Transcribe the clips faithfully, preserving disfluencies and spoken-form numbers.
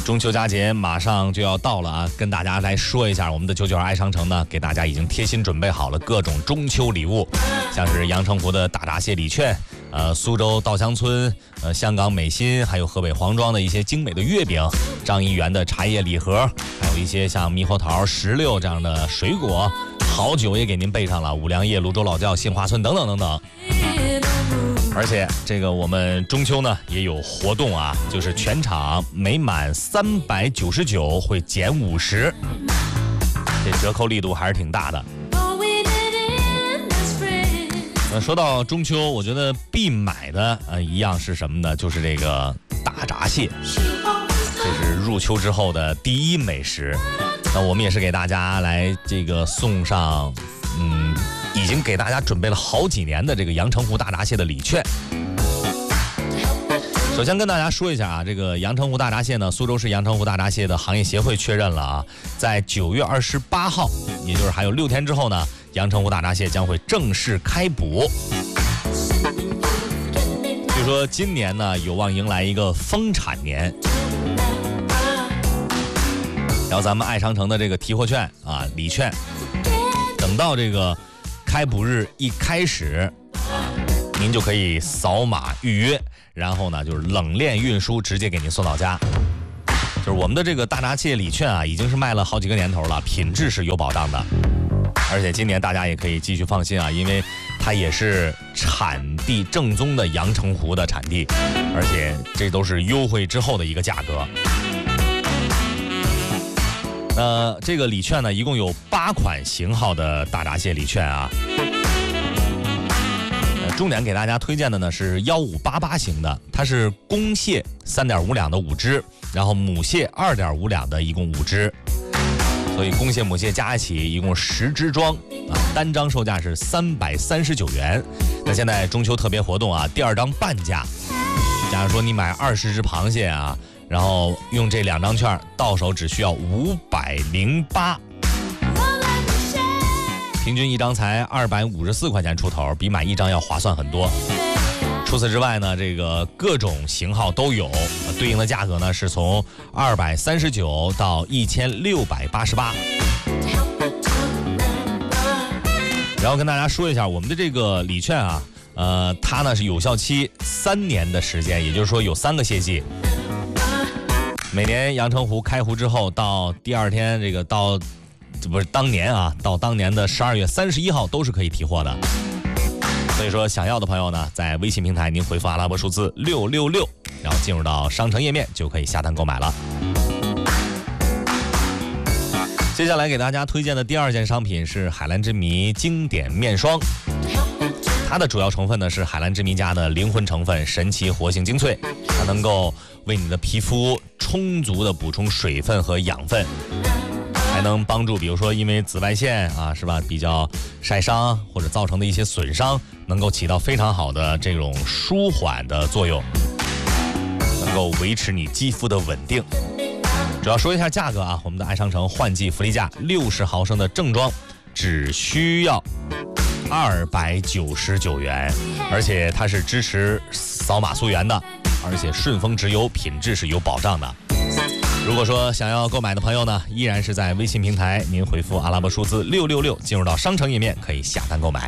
中秋佳节马上就要到了啊，跟大家来说一下，我们的九九二爱商城呢，给大家已经贴心准备好了各种中秋礼物，像是阳澄湖的大闸蟹礼券，呃，苏州稻香村，呃，香港美心，还有河北黄庄的一些精美的月饼，张一元的茶叶礼盒，还有一些像猕猴桃、石榴这样的水果，好酒也给您备上了，五粮液、泸州老窖、杏花村等等等等。而且这个我们中秋呢也有活动啊，就是全场每满三百九十九会减五十，这折扣力度还是挺大的。呃，说到中秋，我觉得必买的呃一样是什么呢？就是这个大闸蟹，这是入秋之后的第一美食。那我们也是给大家来这个送上，嗯。已经给大家准备了好几年的这个阳澄湖大闸蟹的礼券。首先跟大家说一下啊，这个阳澄湖大闸蟹呢，苏州市阳澄湖大闸蟹的行业协会确认了啊，在九月二十八号，也就是还有六天之后呢，阳澄湖大闸蟹将会正式开捕。据说今年呢，有望迎来一个丰产年。然后咱们爱商城的这个提货券啊，礼券，等到这个开捕日一开始啊，您就可以扫码预约，然后呢就是冷链运输，直接给您送到家。就是我们的这个大闸蟹礼券啊，已经是卖了好几个年头了，品质是有保障的。而且今年大家也可以继续放心啊，因为它也是产地正宗的阳澄湖的产地，而且这都是优惠之后的一个价格。呃，这个礼券呢，一共有八款型号的大闸蟹礼券啊。呃，重点给大家推荐的呢是幺五八八型的，它是公蟹三点五两的五只，然后母蟹二点五两的一共五只，所以公蟹母蟹加一起一共十只装啊，单张售价是三百三十九元。那现在中秋特别活动啊，第二张半价。假如说你买二十只螃蟹啊，然后用这两张券到手只需要五百零八，平均一张才二百五十四块钱出头，比买一张要划算很多。除此之外呢，这个各种型号都有，对应的价格呢是从二百三十九到一千六百八十八。然后跟大家说一下我们的这个礼券啊，呃，它呢是有效期三年的时间，也就是说有三个蟹季。每年阳澄湖开湖之后，到第二天这个到，不是当年啊，到当年的十二月三十一号都是可以提货的。所以说，想要的朋友呢，在微信平台您回复阿拉伯数字六六六，然后进入到商城页面就可以下单购买了。接下来给大家推荐的第二件商品是海蓝之谜经典面霜。它的主要成分呢是海蓝之谜家的灵魂成分神奇活性精粹，它能够为你的皮肤充足的补充水分和养分，还能帮助比如说因为紫外线啊是吧比较晒伤或者造成的一些损伤，能够起到非常好的这种舒缓的作用，能够维持你肌肤的稳定。主要说一下价格啊，我们的爱商城换季福利价，六十毫升的正装只需要二百九十九元，而且它是支持扫码溯源的，而且顺丰直邮，品质是有保障的。如果说想要购买的朋友呢，依然是在微信平台，您回复阿拉伯数字六六六，进入到商城页面可以下单购买。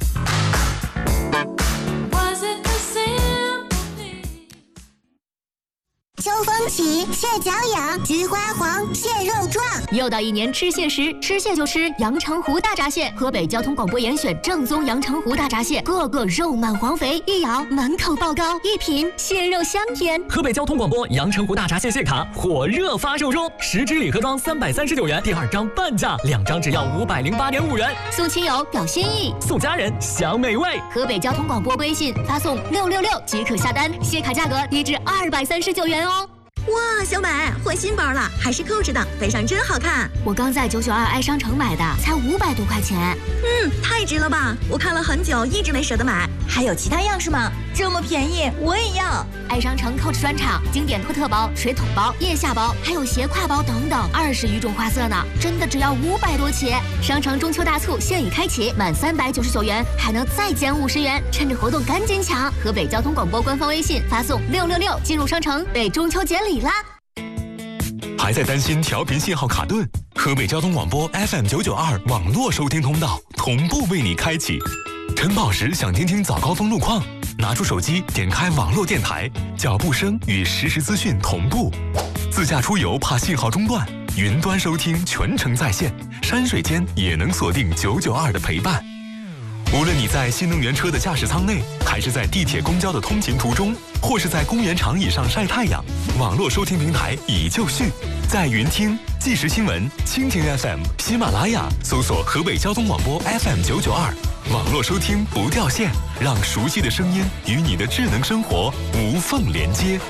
秋风起，蟹脚痒，菊花黄，蟹肉壮。 又到一年吃蟹时，吃蟹就吃阳澄湖大闸蟹。河北交通广播严选正宗阳澄湖大闸蟹，个个肉满黄肥，一咬满口爆膏，一品蟹肉香甜。 河北交通广播阳澄湖大闸蟹蟹卡火热发售中，十支礼盒装三百三十九元，第二张半价，两张只要五百零八点五元。 送亲友表心意， 送家人享美味。 河北交通广播微信发送六六六即可下单，蟹卡价格低至二百三十九元哦。 哇，小美换新包了，还是扣着的，背上真好看。 我刚在九九二爱商城买的，才五百多块钱。 嗯，太值了吧！我看了很久，一直没舍得买。还有其他样式吗？这么便宜，我也要。 爱商城 Coach 专场，经典托特包、水桶包、腋下包，还有斜挎包等等，二十余种花色呢，真的只要五百多起。商城中秋大促现已开启，满三百九十九元还能再减五十元，趁着活动赶紧抢！河北交通广播官方微信发送六六六进入商城，备中秋节礼啦！ 还在担心调频信号卡顿？河北交通广播 F M 九九二网络收听通道同步为你开启。晨跑时想听听早高峰路况，拿出手机点开网络电台，脚步声与实时资讯同步。自驾出游怕信号中断，云端收听全程在线，山水间也能锁定九九二的陪伴。无论你在新能源车的驾驶舱内，还是在地铁公交的通勤途中，或是在公园长椅上晒太阳，网络收听平台已就绪，在云听、即时新闻、蜻蜓 F M、喜马拉雅搜索河北交通广播 F M 九九二，网络收听不掉线，让熟悉的声音与你的智能生活无缝连接。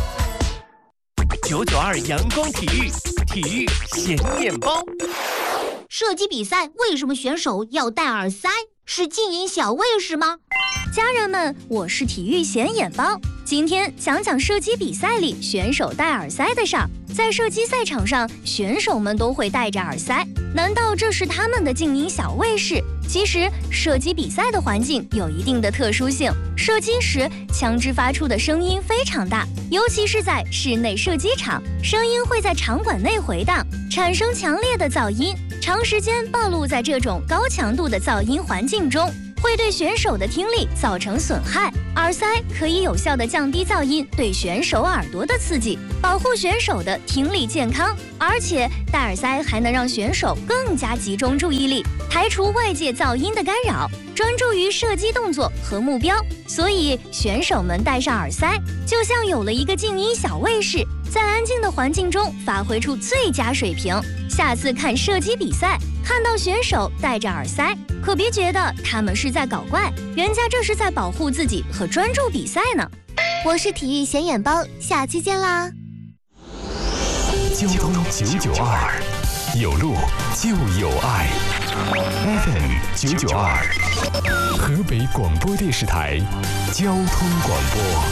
九九二阳光体育，体育显眼包。 射击比赛为什么选手要戴耳塞？是静音小卫士吗？ 家人们，我是体育显眼包，今天讲讲射击比赛里选手戴耳塞的事儿。在射击赛场上，选手们都会戴着耳塞，难道这是他们的静音小卫士？其实，射击比赛的环境有一定的特殊性，射击时枪支发出的声音非常大，尤其是在室内射击场，声音会在场馆内回荡，产生强烈的噪音。长时间暴露在这种高强度的噪音环境中，会对选手的听力造成损害。耳塞可以有效地降低噪音对选手耳朵的刺激，保护选手的听力健康。而且戴耳塞还能让选手更加集中注意力，排除外界噪音的干扰，专注于射击动作和目标。所以选手们戴上耳塞，就像有了一个静音小卫士，在安静的环境中发挥出最佳水平。下次看射击比赛，看到选手戴着耳塞，可别觉得他们是在搞怪，人家这是在保护自己和专注比赛呢。 我是体育显眼包，下期见啦！ 交通九九二，有路就有爱。F M 九九二，河北广播电视台交通广播。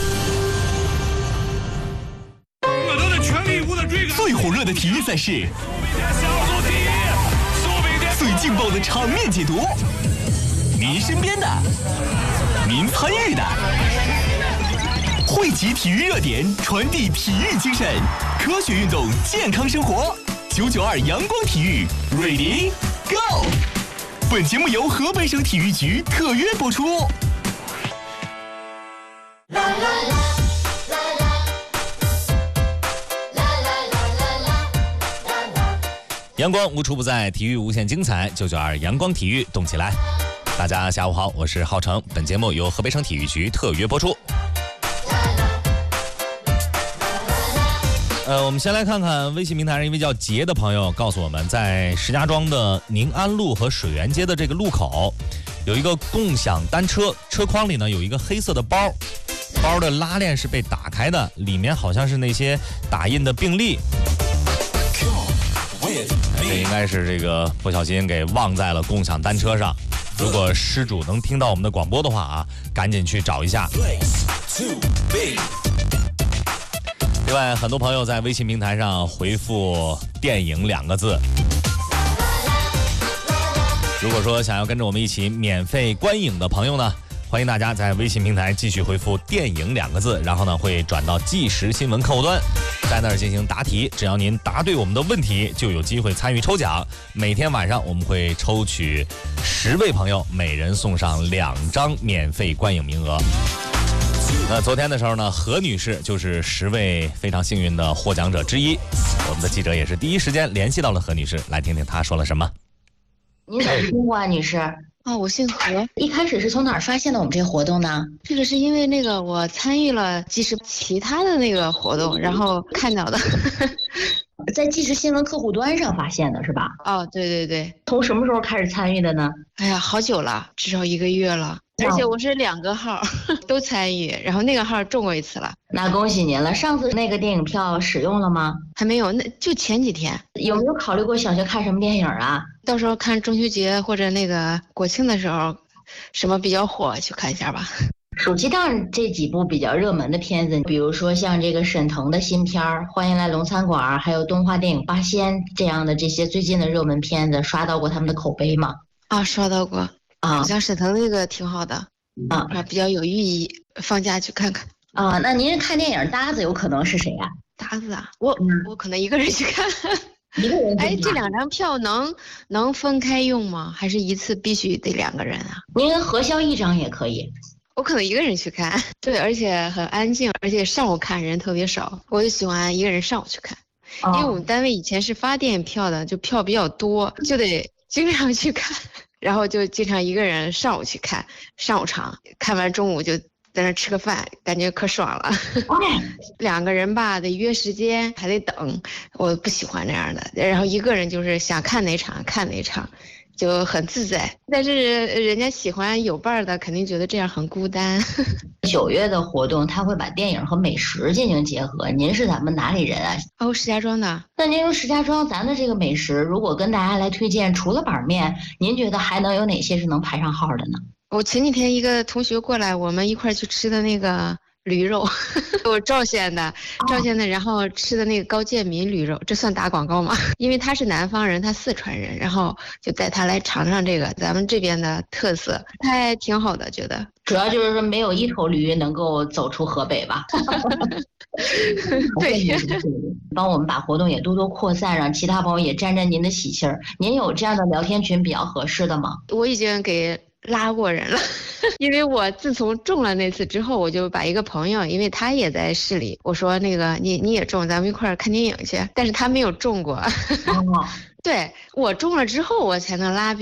我都在全力以赴的追赶。 最火热的体育赛事，最劲爆的场面解读，您身边的，您参与的，汇集体育热点，传递体育精神，科学运动，健康生活。九九二阳光体育 ，Ready Go！ 本节目由河北省体育局特约播出。 阳光无处不在，体育无限精彩。九九二阳光体育动起来！大家下午好，我是浩成。本节目由河北省体育局特约播出。呃，我们先来看看微信平台上一位叫杰的朋友告诉我们，在石家庄的宁安路和水源街的这个路口，有一个共享单车，车筐里呢有一个黑色的包，包的拉链是被打开的，里面好像是那些打印的病历。这应该是这个不小心给忘在了共享单车上。如果失主能听到我们的广播的话啊，赶紧去找一下。另外，很多朋友在微信平台上回复电影两个字。如果说想要跟着我们一起免费观影的朋友呢，欢迎大家在微信平台继续回复电影两个字，然后呢会转到即时新闻客户端，在那儿进行答题。只要您答对我们的问题，就有机会参与抽奖。每天晚上我们会抽取十位朋友，每人送上两张免费观影名额。那昨天的时候呢，何女士就是十位非常幸运的获奖者之一。我们的记者也是第一时间联系到了何女士，来听听她说了什么。 您怎么称呼啊，女士？ 哦，我姓何。 一开始是从哪儿发现的我们这个活动呢？ 这个是因为那个我参与了即时其他的那个活动，然后看到的。 在即时新闻客户端上发现的是吧？ 哦，对对对。 从什么时候开始参与的呢？ 哎呀，好久了，至少一个月了。而且我是两个号都参与，然后那个号中过一次了。 那恭喜您了。上次那个电影票使用了吗？ 还没有，那就前几天。 有没有考虑过想去看什么电影啊？ 到时候看中秋节或者那个国庆的时候，什么比较火去看一下吧。 暑期档这几部比较热门的片子，比如说像这个沈腾的新片儿《欢迎来龙餐馆》，还有动画电影《八仙》这样的这些最近的热门片子，刷到过他们的口碑吗？ 啊，刷到过。啊，好像沈腾那个挺好的，啊，比较有寓意，放假去看看。 啊，那您看电影搭子有可能是谁呀、 搭子啊，我、嗯、我可能一个人去看。 一个人？ 哎，这两张票能能分开用吗？还是一次必须得两个人啊？ 您核销一张也可以。 我可能一个人去看，对，而且很安静，而且上午看人特别少，我就喜欢一个人上午去看，哦、因为我们单位以前是发电影票的，就票比较多，就得经常去看，然后就经常一个人上午去看，上午场看完中午就在那吃个饭，感觉可爽了。两个人吧得约时间，还得等，我不喜欢这样的。然后一个人就是想看哪场看哪场。就很自在，但是人家喜欢有伴的，肯定觉得这样很孤单。 九月的活动，他会把电影和美食进行结合。您是咱们哪里人啊？ 哦，石家庄的。 那您说石家庄咱的这个美食，如果跟大家来推荐，除了板面，您觉得还能有哪些是能排上号的呢？ 我前几天一个同学过来，我们一块去吃的那个驴肉，我赵县的，赵县的，然后吃的那个高建民驴肉，这算打广告吗？因为他是南方人，他四川人，然后就带他来尝尝这个咱们这边的特色，还挺好的，觉得。 主要就是说没有一头驴能够走出河北吧。 对， 帮我们把活动也多多扩散，让其他朋友也沾沾您的喜气儿。您有这样的聊天群比较合适的吗？ 我已经给拉过人了，因为我自从中了那次之后，我就把一个朋友，因为他也在市里，我说那个你你也中，咱们一块儿看电影去，但是他没有中过。哦、对，我中了之后，我才能拉别